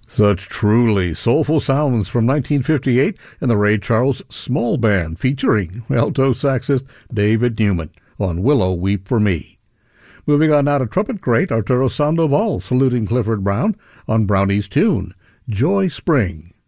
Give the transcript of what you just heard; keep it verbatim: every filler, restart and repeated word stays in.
Such truly soulful sounds from nineteen fifty-eight in the Ray Charles Small Band featuring alto saxist David Newman on Willow Weep for Me. Moving on now to trumpet great Arturo Sandoval saluting Clifford Brown on Brownie's tune, Joy Spring.